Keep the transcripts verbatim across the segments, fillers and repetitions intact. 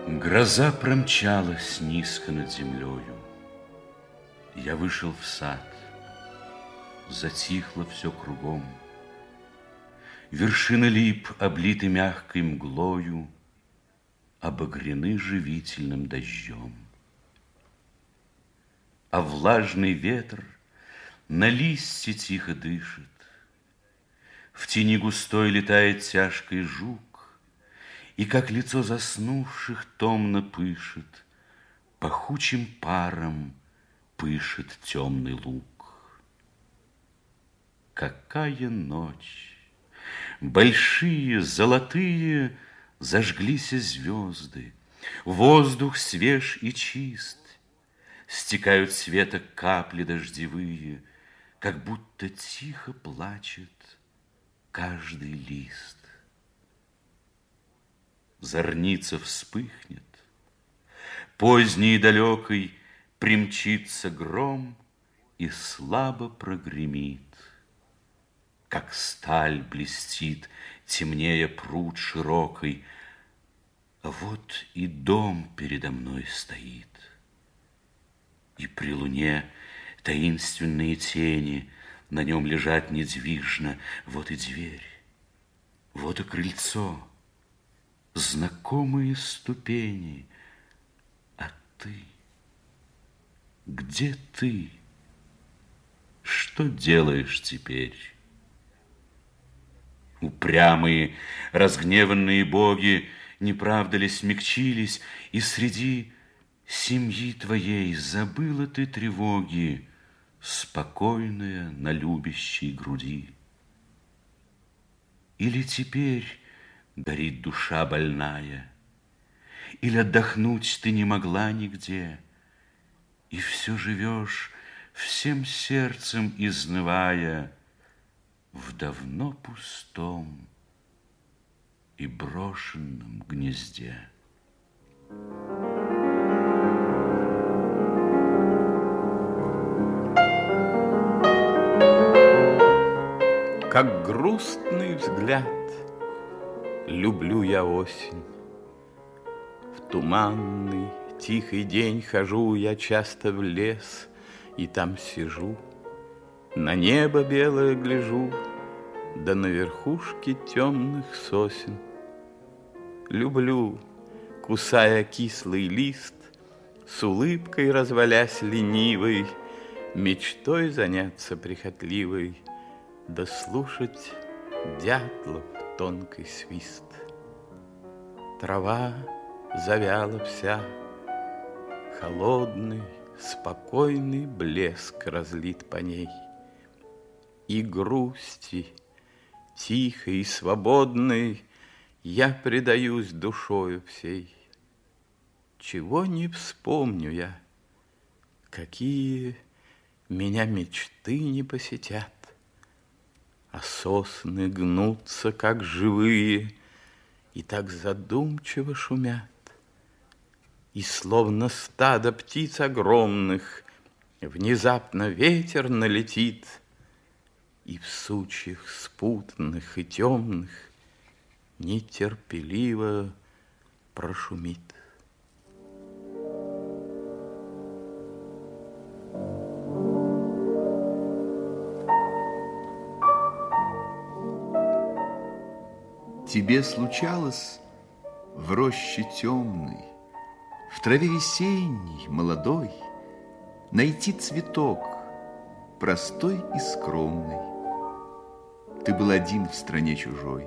Гроза промчалась низко над землею. Я вышел в сад, затихло все кругом. Вершины лип, облиты мягкой мглою, обогрены живительным дождем. А влажный ветер на листе тихо дышит, в тени густой летает тяжкий жук, и, как лицо заснувших, томно пышет, пахучим паром пышет темный луг. Какая ночь! Большие, золотые зажглись звезды, воздух свеж и чист, стекают с веток капли дождевые, как будто тихо плачет каждый лист. Зорница вспыхнет, поздней и далекой примчится гром и слабо прогремит, как сталь блестит, темнее пруд широкой. А вот и дом передо мной стоит, и при луне таинственные тени на нем лежат недвижно. Вот и дверь, вот и крыльцо, знакомые ступени. А ты, где ты? Что делаешь теперь? Упрямые, разгневанные боги, не правда ли, смягчились, и среди семьи твоей забыла ты тревоги, спокойная на любящей груди? Или теперь горит душа больная, или отдохнуть ты не могла нигде, и все живешь, всем сердцем изнывая, в давно пустом и брошенном гнезде. Как грустный взгляд люблю я осень. В туманный, тихий день хожу я часто в лес, и там сижу, на небо белое гляжу, да на верхушки темных сосен. Люблю, кусая кислый лист, с улыбкой развалясь ленивой, мечтой заняться прихотливой, да слушать дятлов тонкий свист. Трава завяла вся, холодный, спокойный блеск разлит по ней, и грусти, тихой и свободной, я предаюсь душою всей. Чего не вспомню я, какие меня мечты не посетят, а сосны гнутся, как живые, и так задумчиво шумят. И словно стадо птиц огромных внезапно ветер налетит, и в сучьях спутанных и темных нетерпеливо прошумит. Тебе случалось в роще темной, в траве весенней, молодой, найти цветок, простой и скромный. Ты был один в стране чужой.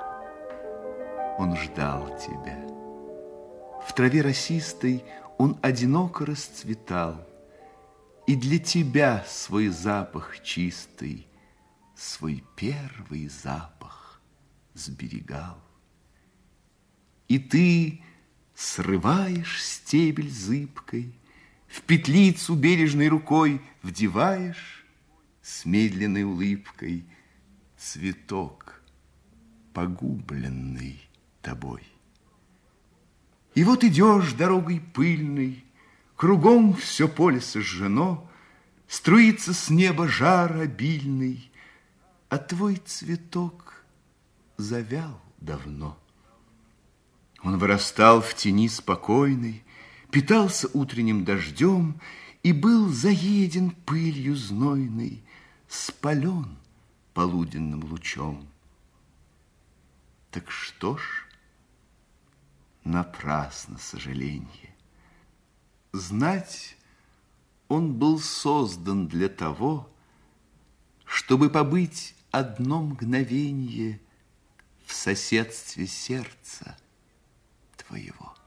Он ждал тебя. В траве росистой он одиноко расцветал, и для тебя свой запах чистый, свой первый запах сберегал. И ты срываешь стебель зыбкой, в петлицу бережной рукой вдеваешь с медленной улыбкой цветок, погубленный тобой. И вот идешь дорогой пыльной, кругом все поле сожжено, струится с неба жар обильный, а твой цветок завял давно. Он вырастал в тени спокойной, питался утренним дождем и был заеден пылью знойной, спален полуденным лучом. Так что ж, напрасно сожаленье. Знать, он был создан для того, чтобы побыть одно мгновенье в соседстве сердца твоего.